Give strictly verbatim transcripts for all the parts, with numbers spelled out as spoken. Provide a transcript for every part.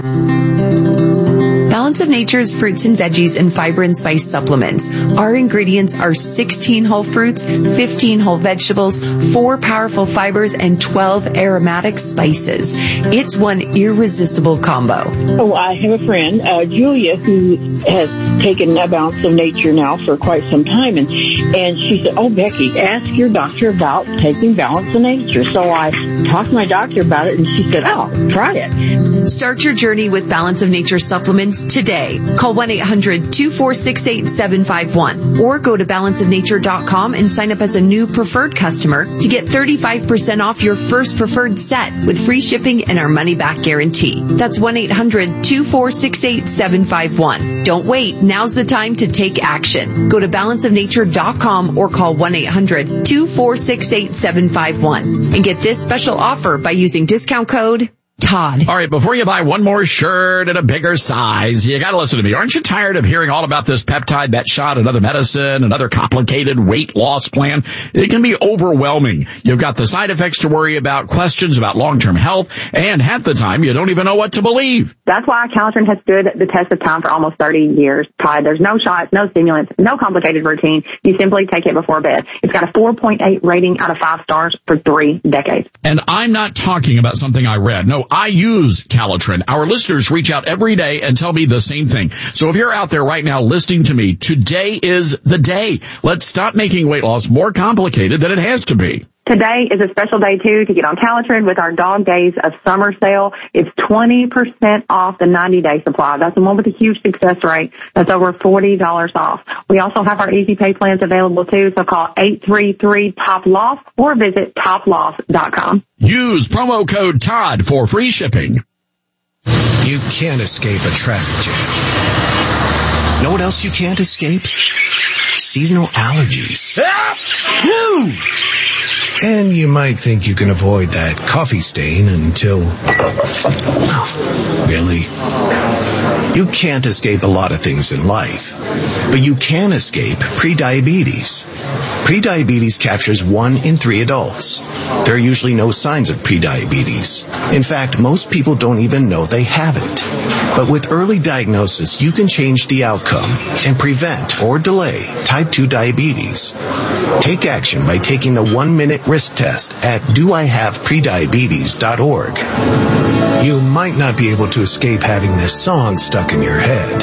Balance of Nature's fruits and veggies and fiber and spice supplements. Our ingredients are sixteen whole fruits, fifteen whole vegetables, four powerful fibers, and twelve aromatic spices. It's one irresistible combo. Oh, I have a friend, uh, Julia, who has taken a Balance of Nature now for quite some time, and and she said, "Oh, Becky, ask your doctor about taking Balance of Nature." So I talked to my doctor about it, and she said, "Oh, try it." Start your journey with Balance of Nature supplements today. Call one eight hundred two four six eight seven five one or go to balance of nature dot com and sign up as a new preferred customer to get thirty-five percent off your first preferred set with free shipping and our money-back guarantee. That's one eight hundred two four six eight seven five one. Don't wait. Now's the time to take action. Go to balance of nature dot com or call one eight hundred two four six eight seven five one and get this special offer by using discount code Todd. All right, before you buy one more shirt in a bigger size, you gotta listen to me. Aren't you tired of hearing all about this peptide, that shot, another medicine, another complicated weight loss plan? It can be overwhelming. You've got the side effects to worry about, questions about long-term health, and half the time you don't even know what to believe. That's why Calitrin has stood the test of time for almost thirty years, Todd. There's no shots, no stimulants, no complicated routine. You simply take it before bed. It's got a four point eight rating out of five stars for three decades. And I'm not talking about something I read. No, I use Calitrin. Our listeners reach out every day and tell me the same thing. So if you're out there right now listening to me, today is the day. Let's stop making weight loss more complicated than it has to be. Today is a special day, too, to get on Calitrin with our Dog Days of Summer sale. It's twenty percent off the ninety-day supply. That's the one with a huge success rate. That's over forty dollars off. We also have our Easy Pay plans available, too, so call eight three three, T O P L O S or visit top loss dot com. Use promo code Todd for free shipping. You can't escape a traffic jam. Know what else you can't escape? Seasonal allergies. And you might think you can avoid that coffee stain until... Oh, really? You can't escape a lot of things in life, but you can escape prediabetes. Prediabetes captures one in three adults. There are usually no signs of prediabetes. In fact, most people don't even know they have it. But with early diagnosis, you can change the outcome and prevent or delay type two diabetes. Take action by taking the one-minute risk test at do I have prediabetes dot org. You might not be able to escape having this song stuck in your head,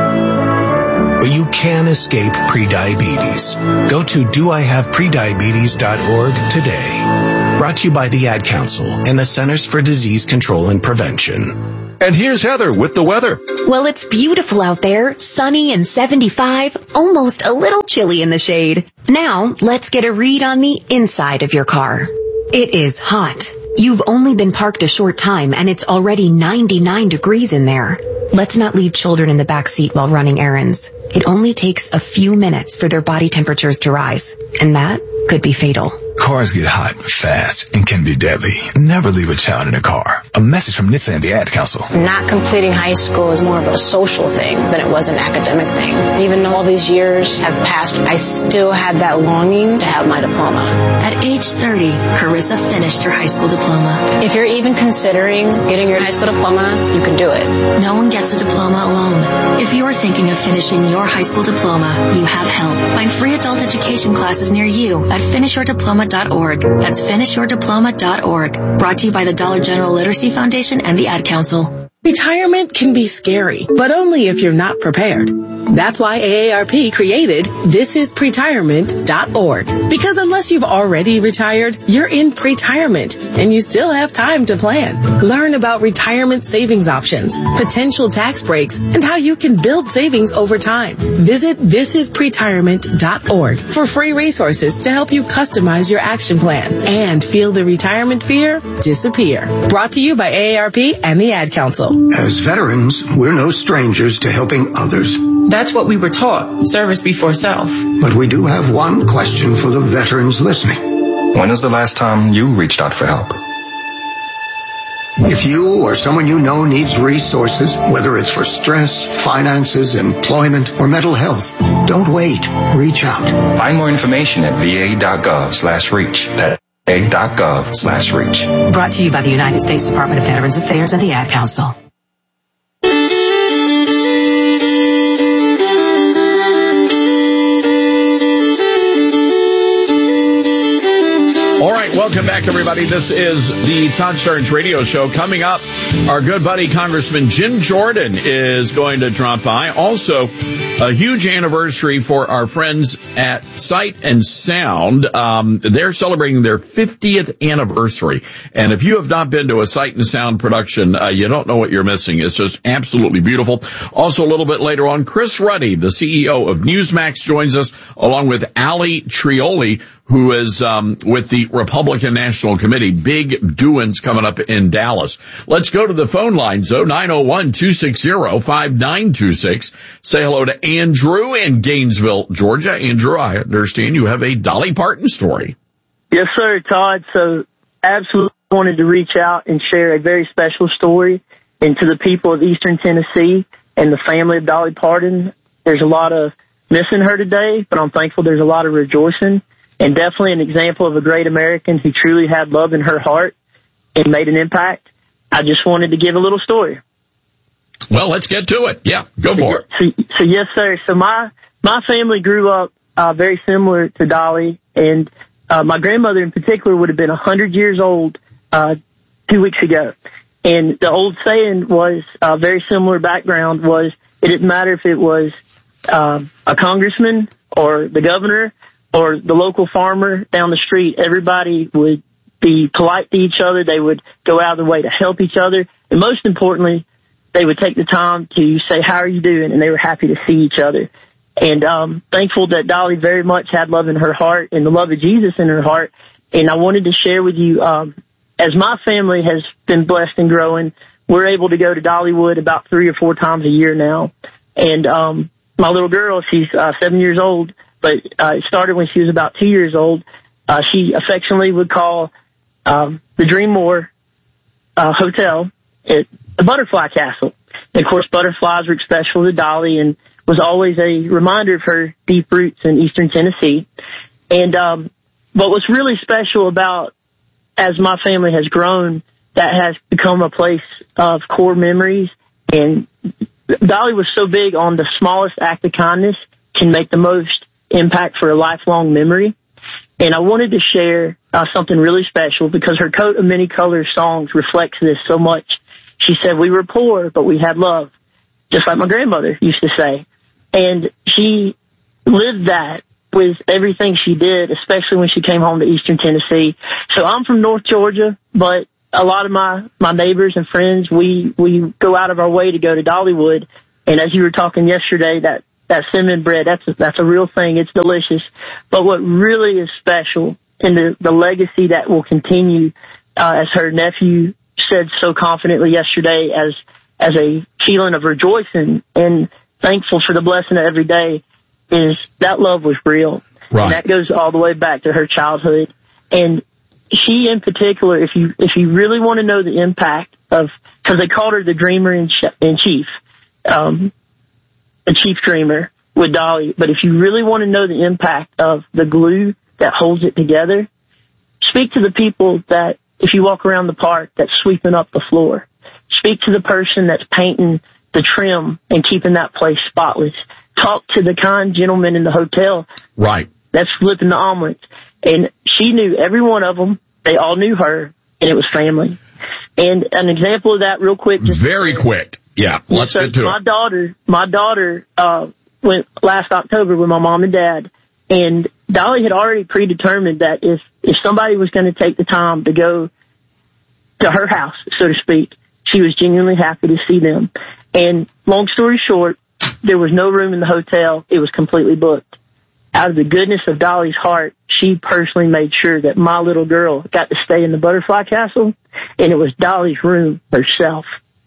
but you can escape prediabetes. Go to do I have prediabetes dot org today. Brought to you by the Ad Council and the Centers for Disease Control and Prevention. And here's Heather with the weather. Well, it's beautiful out there, sunny and seventy-five, almost a little chilly in the shade. Now, let's get a read on the inside of your car. It is hot. You've only been parked a short time and it's already ninety-nine degrees in there. Let's not leave children in the back seat while running errands. It only takes a few minutes for their body temperatures to rise, and that could be fatal. Cars get hot fast and can be deadly. Never leave a child in a car. A message from N H T S A and the Ad Council. Not completing high school is more of a social thing than it was an academic thing. Even though all these years have passed, I still had that longing to have my diploma. At age thirty, Carissa finished her high school diploma. If you're even considering getting your high school diploma, you can do it. No one gets a diploma alone. If you're thinking of finishing your high school diploma, you have help. Find free adult education classes near you at finish your diploma dot org. That's finish your diploma dot org. Brought to you by the Dollar General Literacy Foundation and the Ad Council. Retirement can be scary, but only if you're not prepared. That's why A A R P created this is pretirement dot org. Because unless you've already retired, you're in pretirement, and you still have time to plan. Learn about retirement savings options, potential tax breaks, and how you can build savings over time. Visit this is pretirement dot org for free resources to help you customize your action plan and feel the retirement fear disappear. Brought to you by A A R P and the Ad Council. As veterans, we're no strangers to helping others. That's what we were taught, service before self. But we do have one question for the veterans listening. When is the last time you reached out for help? If you or someone you know needs resources, whether it's for stress, finances, employment, or mental health, don't wait. Reach out. Find more information at V A dot gov slash reach. That's V A dot gov slash reach. Brought to you by the United States Department of Veterans Affairs and the Ad Council. Welcome back, everybody. This is the Todd Starnes Radio Show. Coming up, our good buddy Congressman Jim Jordan is going to drop by. Also, a huge anniversary for our friends at Sight and Sound. Um, they're celebrating their fiftieth anniversary. And if you have not been to a Sight and Sound production, uh, you don't know what you're missing. It's just absolutely beautiful. Also, a little bit later on, Chris Ruddy, the C E O of Newsmax, joins us, along with Ali Trioli, who is um with the Republican National Committee. Big doings coming up in Dallas. Let's go to the phone lines, though. nine oh one, two six zero, five nine two six. Say hello to Andrew in Gainesville, Georgia. Andrew, I understand you have a Dolly Parton story. Yes, sir, Todd. So absolutely wanted to reach out and share a very special story. And to the people of Eastern Tennessee and the family of Dolly Parton, there's a lot of missing her today, but I'm thankful there's a lot of rejoicing. And definitely an example of a great American who truly had love in her heart and made an impact. I just wanted to give a little story. Well, let's get to it. Yeah, go for it. So, so yes, sir. So my, my family grew up, uh, very similar to Dolly, and, uh, my grandmother in particular would have been a hundred years old, uh, two weeks ago. And the old saying was, uh, very similar background was, it didn't matter if it was, uh, a congressman or the governor or the local farmer down the street. Everybody would be polite to each other. They would go out of their way to help each other. And most importantly, they would take the time to say, how are you doing? And they were happy to see each other. And um thankful that Dolly very much had love in her heart and the love of Jesus in her heart. And I wanted to share with you, um as my family has been blessed and growing, we're able to go to Dollywood about three or four times a year now. And um my little girl, she's uh, seven years old, but uh, it started when she was about two years old. Uh, she affectionately would call um, the Dreammore uh, Hotel at the Butterfly Castle. And, of course, butterflies were special to Dolly and was always a reminder of her deep roots in Eastern Tennessee. And um, what was really special about, as my family has grown, that has become a place of core memories. And Dolly was so big on the smallest act of kindness can make the most impact for a lifelong memory. And I wanted to share uh, something really special because her Coat of Many Colors songs reflects this so much. She said, we were poor, but we had love, just like my grandmother used to say. And she lived that with everything she did, especially when she came home to Eastern Tennessee. So I'm from North Georgia, but a lot of my, my neighbors and friends, we, we go out of our way to go to Dollywood. And as you were talking yesterday, that, that cinnamon bread, that's a, that's a real thing. It's delicious. But what really is special and the, the legacy that will continue, uh, as her nephew said so confidently yesterday, as, as a feeling of rejoicing and thankful for the blessing of every day, is that love was real. Right. And that goes all the way back to her childhood. And she in particular, if you, if you really want to know the impact of, cause they called her the dreamer in, in chief, um, a chief dreamer with Dolly. But if you really want to know the impact of the glue that holds it together, speak to the people that, if you walk around the park, that's sweeping up the floor. Speak to the person that's painting the trim and keeping that place spotless. Talk to the kind gentleman in the hotel. Right. That's flipping the omelets. And she knew every one of them. They all knew her, and it was family. And an example of that real quick. Just Very quick. Yeah, let's so get to my it. Daughter, my daughter uh went last October with my mom and dad, and Dolly had already predetermined that if, if somebody was going to take the time to go to her house, so to speak, she was genuinely happy to see them. And long story short, there was no room in the hotel. It was completely booked. Out of the goodness of Dolly's heart, she personally made sure that my little girl got to stay in the Butterfly Castle, and it was Dolly's room herself.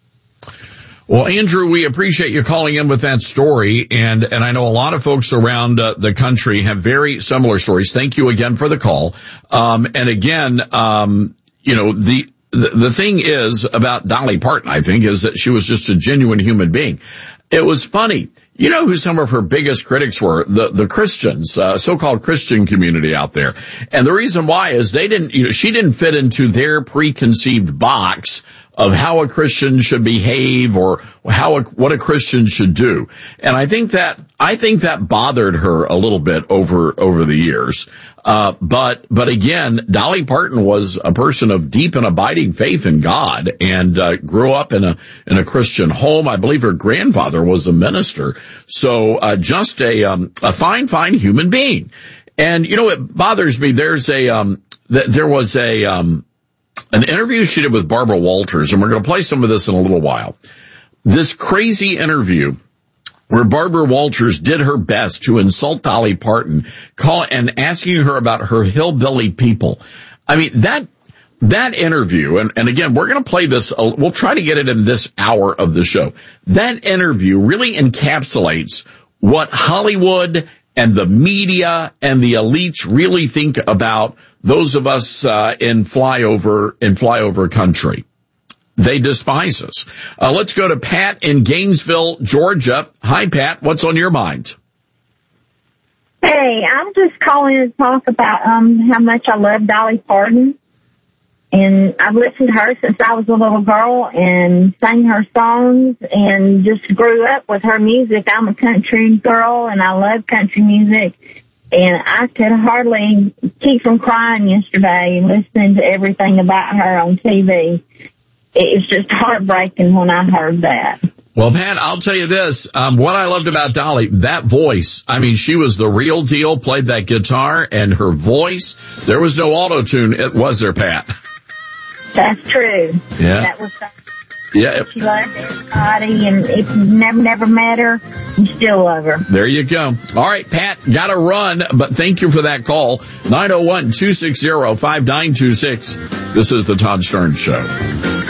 Well, Andrew, we appreciate you calling in with that story, and and I know a lot of folks around uh, the country have very similar stories. Thank you again for the call. Um, and again, um, you know, the, the the thing is about Dolly Parton, I think, is that she was just a genuine human being. It was funny. you know who some of her biggest critics were? The, the Christians, uh, so-called Christian community out there. And the reason why is they didn't, you know, she didn't fit into their preconceived box of how a Christian should behave or how a, what a Christian should do. And I think that, I think that bothered her a little bit over, over the years. Uh, but, but again, Dolly Parton was a person of deep and abiding faith in God and, uh, grew up in a, in a Christian home. I believe her grandfather was a minister. So, uh, just a, um, a fine, fine human being. And, you know, it bothers me. There's a, um, th- there was a, um, an interview she did with Barbara Walters, and we're going to play some of this in a little while. This crazy interview where Barbara Walters did her best to insult Dolly Parton, call and asking her about her hillbilly people. I mean, that, that interview, and, and again, we're going to play this, we'll try to get it in this hour of the show. That interview really encapsulates what Hollywood and the media and the elites really think about those of us uh, in flyover in flyover country. They despise us. Uh, let's go to Pat in Gainesville, Georgia. Hi, Pat. What's on your mind? Hey, I'm just calling to talk about um how much I love Dolly Parton. And I've listened to her since I was a little girl and sang her songs and just grew up with her music. I'm a country girl and I love country music. And I could hardly keep from crying yesterday listening to everything about her on T V. It was just heartbreaking when I heard that. Well, Pat, I'll tell you this. Um, what I loved about Dolly, that voice. I mean, she was the real deal, played that guitar, and her voice, there was no auto-tune. It was there, Pat. That's true. Yeah. That was the, yeah. She loved everybody, and if you never, never met her, you still love her. There you go. All right, Pat, gotta run, but thank you for that call. nine oh one, two six zero, five nine two six. This is the Todd Starnes Show.